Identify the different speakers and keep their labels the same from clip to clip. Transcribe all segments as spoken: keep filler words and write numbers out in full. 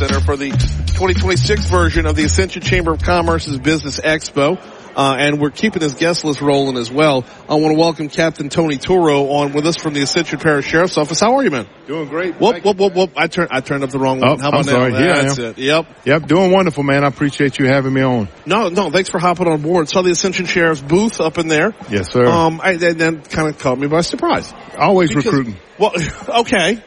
Speaker 1: Center for the twenty twenty-six version of the Ascension Chamber of Commerce's Business Expo. Uh, and we're keeping his guest list rolling as well. I want to welcome Captain Tony Turo on with us from the Ascension Parish Sheriff's Office. How are you, man?
Speaker 2: Doing great.
Speaker 1: Whoop, whoop, whoop, whoop. I turned, I turned up the wrong one.
Speaker 2: Oh,
Speaker 1: How about
Speaker 2: I'm sorry.
Speaker 1: now?
Speaker 2: Here
Speaker 1: That's
Speaker 2: I am.
Speaker 1: it. Yep.
Speaker 2: Yep. Doing wonderful, man. I appreciate you having me on.
Speaker 1: No, no, thanks for hopping on board. Saw the Ascension Sheriff's booth up in there.
Speaker 2: Yes, sir.
Speaker 1: Um, I, and then kind of caught me by surprise.
Speaker 2: Always
Speaker 1: Because-
Speaker 2: recruiting.
Speaker 1: Well, okay.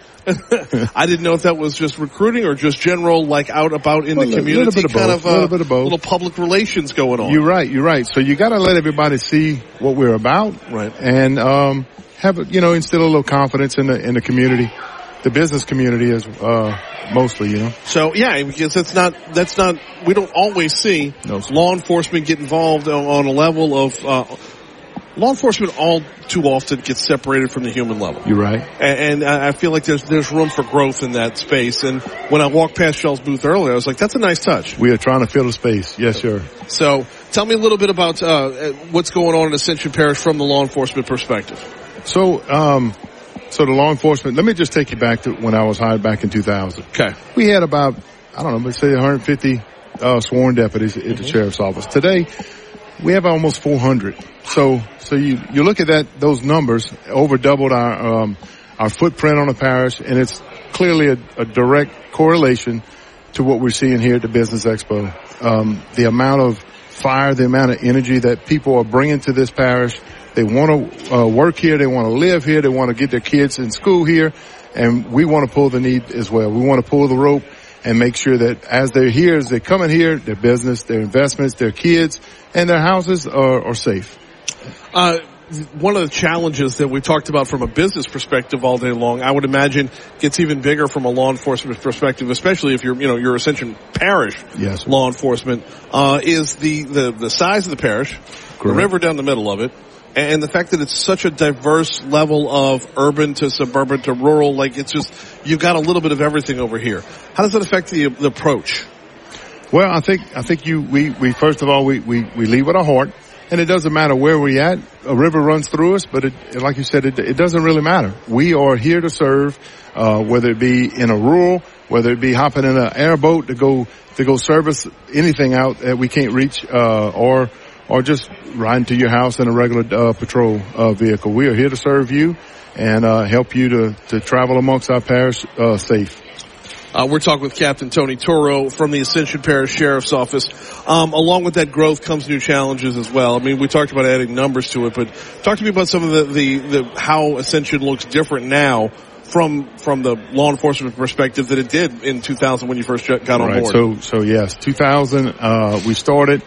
Speaker 1: I didn't know if that was just recruiting or just general, like out about in
Speaker 2: Well,
Speaker 1: the
Speaker 2: a little
Speaker 1: community,
Speaker 2: bit of
Speaker 1: kind
Speaker 2: both,
Speaker 1: of uh,
Speaker 2: little bit of both.
Speaker 1: little public relations going on.
Speaker 2: You're right. You're right. So you got to let everybody see what we're about,
Speaker 1: Right.
Speaker 2: And um, have a, you know, instill a little confidence in the in the community, the business community as uh, mostly, you know.
Speaker 1: So yeah, because that's not that's not we don't always see
Speaker 2: No, sir.
Speaker 1: law enforcement get involved on, on a level of uh, law enforcement. All too often gets separated from the human level.
Speaker 2: You're right.
Speaker 1: And, and I feel like there's there's room for growth in that space. And when I walked past Shell's booth earlier, I was like, that's a nice touch.
Speaker 2: We are trying to fill the space. Yes, sir.
Speaker 1: So tell me a little bit about uh, what's going on in Ascension Parish from the law enforcement perspective.
Speaker 2: So, um, so the law enforcement. Let me just take you back to when I was hired back in two thousand.
Speaker 1: Okay.
Speaker 2: We had about, I don't know, let's say one hundred fifty uh, sworn deputies at
Speaker 1: Mm-hmm.
Speaker 2: the sheriff's office. Today, we have almost four hundred. So, so you, you look at that, those numbers, over doubled our, um, our footprint on the parish, and it's clearly a, a direct correlation to what we're seeing here at the Business Expo. Um, the amount of fire, the amount of energy that people are bringing to this parish. They want to uh, work here. They want to live here. They want to get their kids in school here. And we want to pull the need as well. We want to pull the rope and make sure that as they're here, as they're coming here, their business, their investments, their kids, and their houses are, are safe.
Speaker 1: Uh, one of the challenges that we talked about from a business perspective all day long, I would imagine gets even bigger from a law enforcement perspective, especially if you're, you know, your Ascension Parish
Speaker 2: Yes.
Speaker 1: law enforcement, uh, is the, the, the size of the parish, the
Speaker 2: Correct.
Speaker 1: river down the middle of it, and the fact that it's such a diverse level of urban to suburban to rural. Like, it's just, you've got a little bit of everything over here. How does that affect the, the approach?
Speaker 2: Well, I think, I think you, we, we, first of all, we, we, we lead with our heart. And it doesn't matter where we're at. A river runs through us, but it, like you said, it, it doesn't really matter. We are here to serve, uh, whether it be in a rural, whether it be hopping in an airboat to go, to go service anything out that we can't reach, uh, or, or just riding to your house in a regular, uh, patrol, uh, vehicle. We are here to serve you and, uh, help you to, to travel amongst our parish, uh, safe.
Speaker 1: Uh, we're talking with Captain Tony Turo from the Ascension Parish Sheriff's Office. Um, along with that growth comes new challenges as well. I mean, we talked about adding numbers to it, but talk to me about some of the, the, the how Ascension looks different now from from the law enforcement perspective that it did in two thousand when you first got on
Speaker 2: Right.
Speaker 1: board.
Speaker 2: So, so yes, two thousand, uh, we started,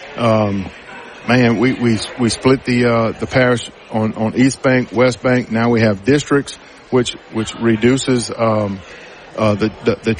Speaker 2: um, man, we, we, we split the, uh, the parish on, on East Bank, West Bank. Now we have districts, which, which reduces, um, uh, the, the, the